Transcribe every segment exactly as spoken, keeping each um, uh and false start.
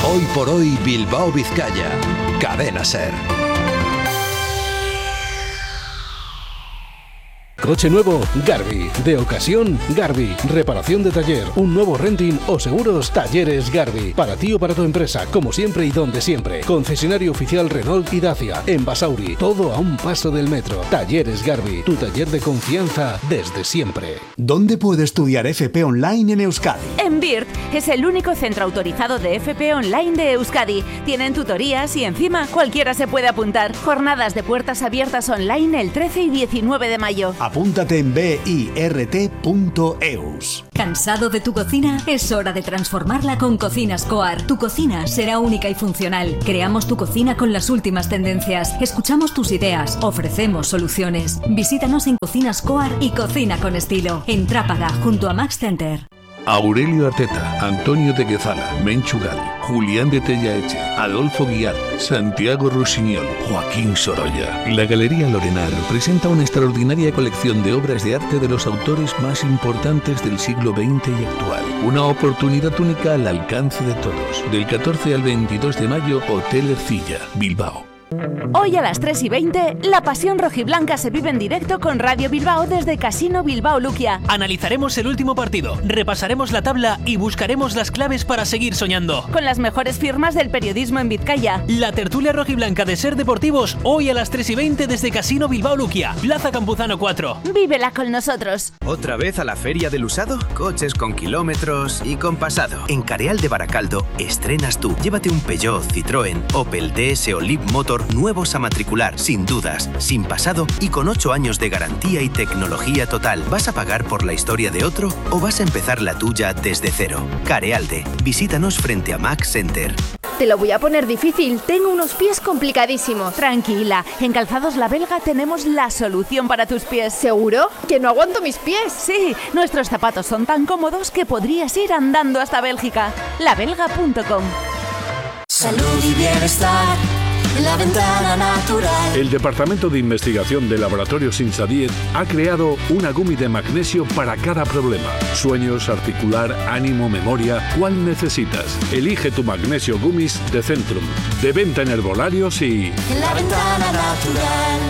Hoy por hoy Bilbao Vizcaya. Cadena SER. Coche nuevo, Garbi. De ocasión, Garbi. Reparación de taller, un nuevo renting o seguros, Talleres Garbi. Para ti o para tu empresa, como siempre y donde siempre. Concesionario oficial Renault y Dacia. En Basauri, todo a un paso del metro. Talleres Garbi, tu taller de confianza desde siempre. ¿Dónde puede estudiar F P Online en Euskadi? En BIRT, es el único centro autorizado de F P Online de Euskadi. Tienen tutorías y encima cualquiera se puede apuntar. Jornadas de puertas abiertas online el trece y diecinueve de mayo. Apúntate en birt punto eus. ¿Cansado de tu cocina? Es hora de transformarla con Cocinas Coar. Tu cocina será única y funcional. Creamos tu cocina con las últimas tendencias. Escuchamos tus ideas. Ofrecemos soluciones. Visítanos en Cocinas Coar y Cocina con Estilo. En Trápaga, junto a Max Center. Aurelio Arteta, Antonio de Guezala, Menchugal, Julián de Tellaeche, Adolfo Guiar, Santiago Rusiñol, Joaquín Sorolla. La Galería Lorenar presenta una extraordinaria colección de obras de arte de los autores más importantes del siglo veinte y actual. Una oportunidad única al alcance de todos. Del catorce al veintidós de mayo, Hotel Ercilla, Bilbao. Hoy a las tres y veinte, la pasión rojiblanca se vive en directo con Radio Bilbao desde Casino Bilbao Luquia. Analizaremos el último partido, repasaremos la tabla y buscaremos las claves para seguir soñando. Con las mejores firmas del periodismo en Vizcaya. La tertulia rojiblanca de SER Deportivos, hoy a las tres y veinte desde Casino Bilbao Luquia, Plaza Campuzano cuatro. Vívela con nosotros. ¿Otra vez a la Feria del Usado? Coches con kilómetros y con pasado. En Careal de Baracaldo estrenas tú. Llévate un Peugeot, Citroën, Opel, D S o Leap Motor nuevos a matricular, sin dudas, sin pasado y con ocho años de garantía y tecnología total. ¿Vas a pagar por la historia de otro o vas a empezar la tuya desde cero? Carealde, visítanos frente a Max Center. Te lo voy a poner difícil, tengo unos pies complicadísimos. Tranquila, en Calzados La Belga tenemos la solución para tus pies. ¿Seguro? ¿Que no aguanto mis pies? Sí, nuestros zapatos son tan cómodos que podrías ir andando hasta Bélgica. la belga punto com. Salud y bienestar. La ventana natural. El Departamento de Investigación de Laboratorios Insadiet ha creado una gumi de magnesio para cada problema. Sueños, articular, ánimo, memoria. ¿Cuál necesitas? Elige tu magnesio Gummies de Centrum. De venta en herbolarios y... La ventana natural.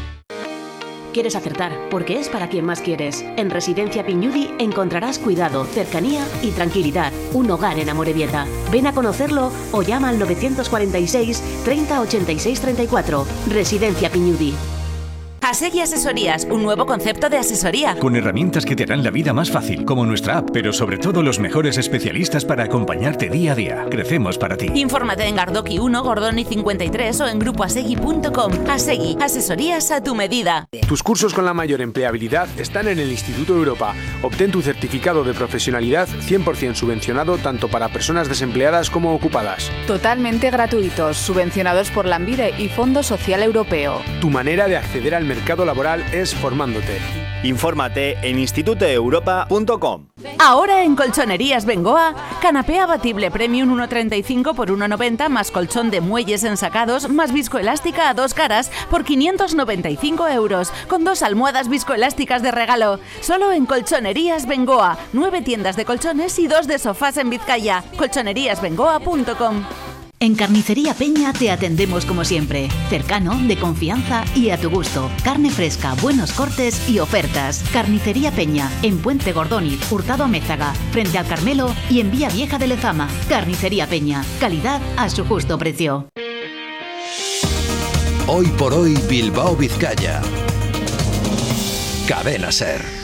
Quieres acertar, porque es para quien más quieres. En Residencia Piñudi encontrarás cuidado, cercanía y tranquilidad. Un hogar en Amorebieta. Ven a conocerlo o llama al novecientos cuarenta y seis, treinta, ochenta y seis, treinta y cuatro. Residencia Piñudi. Asegui Asesorías, un nuevo concepto de asesoría. Con herramientas que te harán la vida más fácil, como nuestra app, pero sobre todo los mejores especialistas para acompañarte día a día. Crecemos para ti. Infórmate en Gardoki uno, Gordoni cincuenta y tres o en grupo asegui punto com. Asegui, asesorías a tu medida. Tus cursos con la mayor empleabilidad están en el Instituto Europa. Obtén tu certificado de profesionalidad cien por ciento subvencionado tanto para personas desempleadas como ocupadas. Totalmente gratuitos, subvencionados por Lanbide y Fondo Social Europeo. Tu manera de acceder al mercado laboral es formándote. Infórmate en instituto europa punto com. Ahora en Colchonerías Bengoa, canapé abatible premium uno treinta y cinco por uno noventa más colchón de muelles ensacados más viscoelástica a dos caras por quinientos noventa y cinco euros, con dos almohadas viscoelásticas de regalo. Solo en Colchonerías Bengoa, nueve tiendas de colchones y dos de sofás en Vizcaya. colchonerías bengoa punto com. En Carnicería Peña te atendemos como siempre, cercano, de confianza y a tu gusto. Carne fresca, buenos cortes y ofertas. Carnicería Peña, en Puente Gordoni, Hurtado Amézaga, frente al Carmelo y en Vía Vieja de Lezama. Carnicería Peña, calidad a su justo precio. Hoy por hoy Bilbao Vizcaya. Cadena SER.